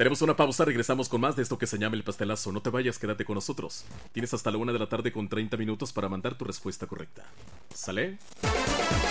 Tenemos una pausa, regresamos con más de esto que se llama El Pastelazo. No te vayas, quédate con nosotros. Tienes hasta la 1 de la tarde con 30 minutos para mandar tu respuesta correcta. ¿Sale?